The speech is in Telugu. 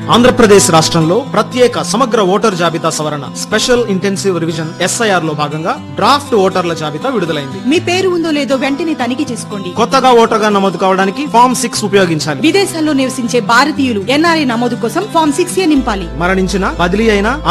ఆంధ్రప్రదేశ్ రాష్ట్రంలో ప్రత్యేక సమగ్ర ఓటర్ జాబితా సవరణ స్పెషల్ ఇంటెన్సివ్ రివిజన్ SIR లో భాగంగా డ్రాఫ్ట్ ఓటర్ల జాబితా విడుదలైంది. మీ పేరు ఉందో లేదో వెంటనే తనిఖీ చేసుకోండి. కొత్తగా ఓటర్గా నమోదు కావడానికి ఫామ్ 6 ఉపయోగించాలి. విదేశాల్లో నివసించే భారతీయులు NRI నమోదు కోసం ఫామ్ 6A నింపాలి. మరణించిన, బదిలీ అయిన